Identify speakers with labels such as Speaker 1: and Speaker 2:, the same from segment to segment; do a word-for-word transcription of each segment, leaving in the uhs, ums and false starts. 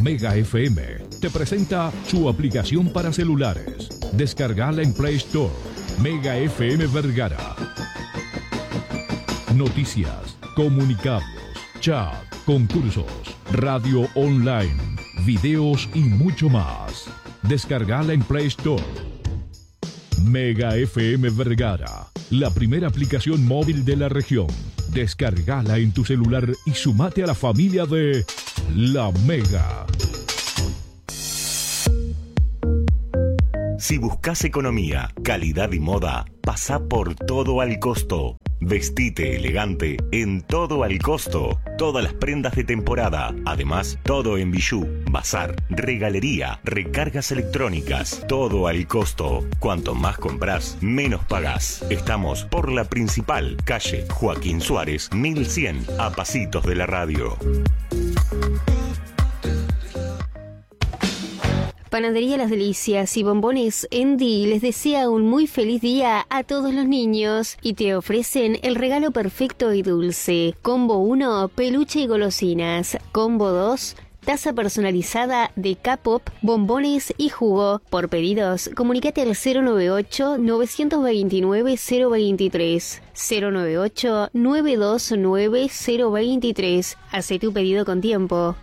Speaker 1: Mega F M te presenta su aplicación para celulares. Descargala en Play Store. Mega F M Vergara. Noticias, comunicados, chat, concursos, radio online, videos y mucho más. Descargala en Play Store. Mega F M Vergara, la primera aplicación móvil de la región. Descargala en tu celular y sumate a la familia de La Mega.
Speaker 2: Si buscas economía, calidad y moda, pasa por Todo al Costo. Vestite elegante en Todo al Costo. Todas las prendas de temporada. Además, todo en bijú, bazar, regalería, recargas electrónicas. Todo al costo. Cuanto más compras, menos pagás. Estamos por la principal, calle Joaquín Suárez, mil cien, a pasitos de la radio.
Speaker 3: Panadería Las Delicias y Bombones Andy les desea un muy feliz día a todos los niños y te ofrecen el regalo perfecto y dulce. Combo uno, peluche y golosinas. Combo dos, taza personalizada de K-Pop, bombones y jugo. Por pedidos, comunícate al cero nueve ocho, nueve dos nueve, cero dos tres. cero nueve ocho, nueve dos nueve, cero dos tres. Hacé tu pedido con tiempo.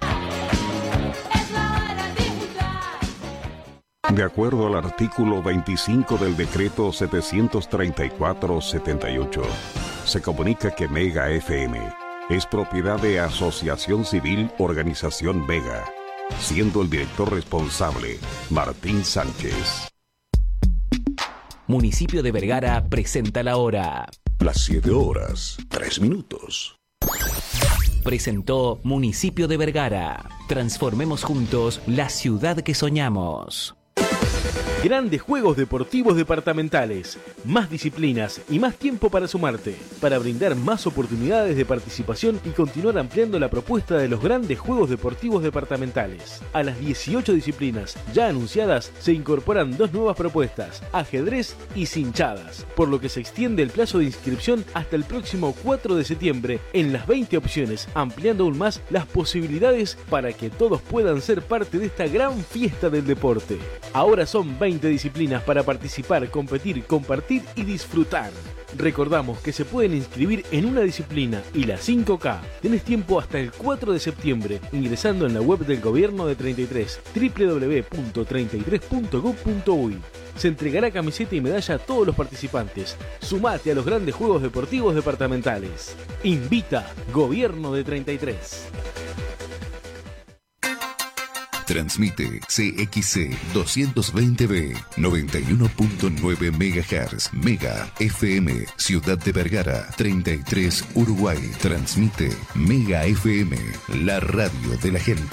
Speaker 4: De acuerdo al artículo veinticinco del decreto setecientos treinta y cuatro setenta y ocho, se comunica que Mega F M es propiedad de Asociación Civil Organización Mega, siendo el director responsable Martín Sánchez.
Speaker 5: Municipio de Vergara presenta la hora.
Speaker 4: Las siete horas, tres minutos.
Speaker 5: Presentó Municipio de Vergara. Transformemos juntos la ciudad que soñamos.
Speaker 6: Grandes Juegos Deportivos Departamentales. Más disciplinas y más tiempo para sumarte. Para brindar más oportunidades de participación y continuar ampliando la propuesta de los Grandes Juegos Deportivos Departamentales. A las dieciocho disciplinas ya anunciadas se incorporan dos nuevas propuestas: ajedrez y cinchadas, por lo que se extiende el plazo de inscripción hasta el próximo cuatro de septiembre en las veinte opciones, ampliando aún más las posibilidades para que todos puedan ser parte de esta gran fiesta del deporte. Ahora son veinte disciplinas para participar, competir, compartir y disfrutar. Recordamos que se pueden inscribir en una disciplina y la cinco K. Tenés tiempo hasta el cuatro de septiembre ingresando en la web del Gobierno de treinta y tres, doble u doble u doble u punto treinta y tres punto gob punto uy. Se entregará camiseta y medalla a todos los participantes. Sumate a los Grandes Juegos Deportivos Departamentales. Invita Gobierno de treinta y tres.
Speaker 7: Transmite C X C doscientos veinte B, noventa y uno punto nueve megahertz, Mega F M, Ciudad de Vergara, treinta y tres, Uruguay. Transmite Mega F M, la radio de la gente.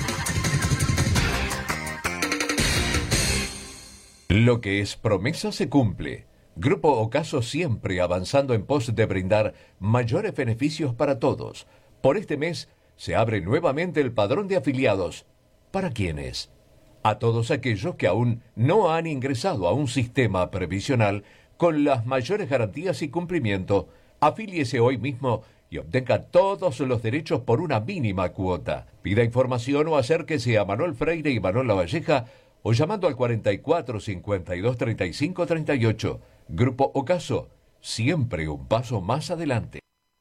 Speaker 8: Lo que es promesa se cumple. Grupo Ocaso siempre avanzando en pos de brindar mayores beneficios para todos. Por este mes se abre nuevamente el padrón de afiliados. ¿Para quiénes? A todos aquellos que aún no han ingresado a un sistema previsional con las mayores garantías y cumplimiento. Afíliese hoy mismo y obtenga todos los derechos por una mínima cuota. Pida información o acérquese a Manuel Freire y Manuel Lavalleja o llamando al cuarenta y cuatro, cincuenta y dos, treinta y cinco, treinta y ocho. Grupo Ocaso, siempre un paso más adelante.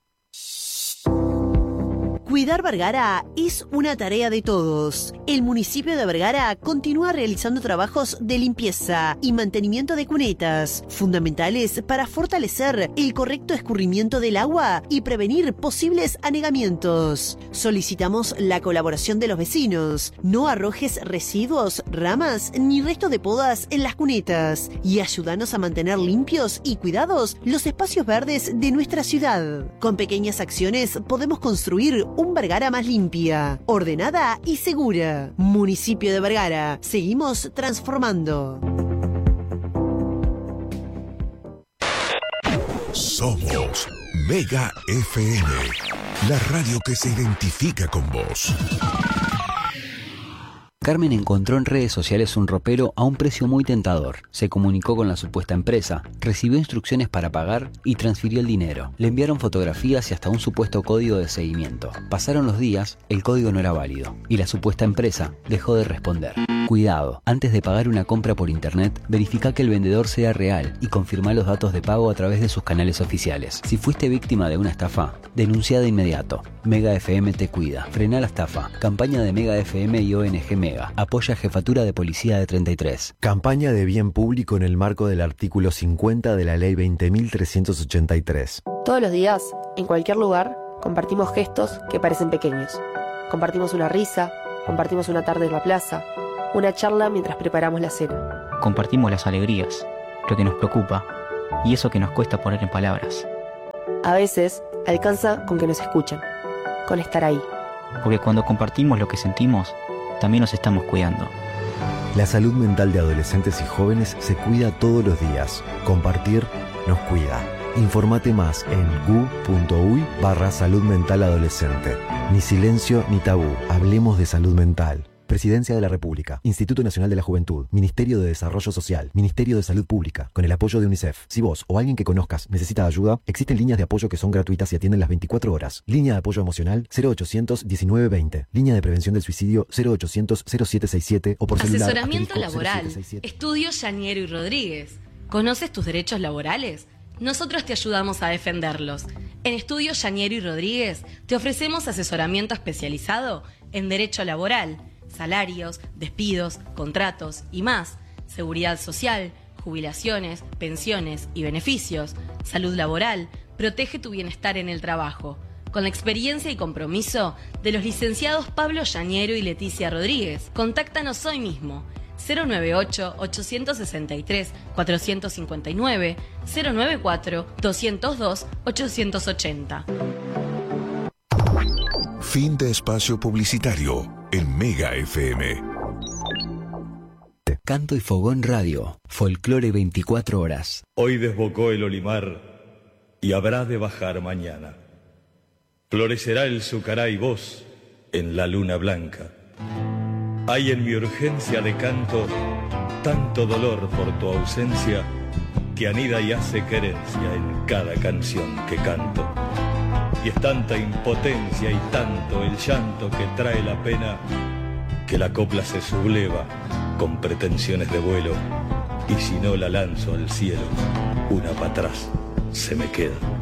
Speaker 9: Cuidar Vergara es una tarea de todos. El municipio de Vergara continúa realizando trabajos de limpieza y mantenimiento de cunetas, fundamentales para fortalecer el correcto escurrimiento del agua y prevenir posibles anegamientos. Solicitamos la colaboración de los vecinos. No arrojes residuos, ramas ni restos de podas en las cunetas y ayúdanos a mantener limpios y cuidados los espacios verdes de nuestra ciudad. Con pequeñas acciones podemos construir un Vergara más limpia, ordenada y segura. Municipio de Vergara. Seguimos transformando.
Speaker 10: Somos Mega F M, la radio que se identifica con vos.
Speaker 11: Carmen encontró en redes sociales un ropero a un precio muy tentador. Se comunicó con la supuesta empresa, recibió instrucciones para pagar y transfirió el dinero. Le enviaron fotografías y hasta un supuesto código de seguimiento. Pasaron los días, el código no era válido y la supuesta empresa dejó de responder. Cuidado, antes de pagar una compra por internet, verifica que el vendedor sea real y confirma los datos de pago a través de sus canales oficiales. Si fuiste víctima de una estafa, denuncia de inmediato. Mega F M te cuida. Frena la estafa. Campaña de Mega F M y O N G Mega. Apoya Jefatura de Policía de treinta y tres.
Speaker 12: Campaña de bien público en el marco del artículo cincuenta de la Ley veinte mil trescientos ochenta y tres.
Speaker 13: Todos los días, en cualquier lugar, compartimos gestos que parecen pequeños. Compartimos una risa, compartimos una tarde en la plaza, una charla mientras preparamos la cena.
Speaker 14: Compartimos las alegrías, lo que nos preocupa y eso que nos cuesta poner en palabras.
Speaker 13: A veces, alcanza con que nos escuchen, con estar ahí.
Speaker 14: Porque cuando compartimos lo que sentimos, también nos estamos cuidando.
Speaker 12: La salud mental de adolescentes y jóvenes se cuida todos los días. Compartir nos cuida. Informate más en gu.uy barra salud mental adolescente. Ni silencio ni tabú. Hablemos de salud mental. Presidencia de la República, Instituto Nacional de la Juventud, Ministerio de Desarrollo Social, Ministerio de Salud Pública, con el apoyo de UNICEF. Si vos o alguien que conozcas necesita ayuda, existen líneas de apoyo que son gratuitas y atienden las veinticuatro horas. Línea de apoyo emocional cero ochocientos diecinueve veinte. Línea de prevención del suicidio cero ochocientos cero siete sesenta y siete o por celular.
Speaker 15: Asesoramiento laboral. Estudio Yaniero y Rodríguez. ¿Conoces tus derechos laborales? Nosotros te ayudamos a defenderlos. En Estudio Yaniero y Rodríguez te ofrecemos asesoramiento especializado en derecho laboral, salarios, despidos, contratos y más, seguridad social, jubilaciones, pensiones y beneficios, salud laboral, protege tu bienestar en el trabajo. Con la experiencia y compromiso de los licenciados Pablo Yaniero y Leticia Rodríguez, contáctanos hoy mismo. cero noventa y ocho, ochocientos sesenta y tres, cuatrocientos cincuenta y nueve, cero noventa y cuatro, doscientos dos, ochocientos ochenta.
Speaker 10: Fin de espacio publicitario en Mega F M.
Speaker 11: Canto y Fogón Radio, folclore veinticuatro horas.
Speaker 16: Hoy desbocó el olimar y habrá de bajar mañana. Florecerá el sucará y vos en la luna blanca. Hay en mi urgencia de canto tanto dolor por tu ausencia que anida y hace querencia en cada canción que canto. Y es tanta impotencia y tanto el llanto que trae la pena que la copla se subleva con pretensiones de vuelo y si no la lanzo al cielo, una para atrás se me queda.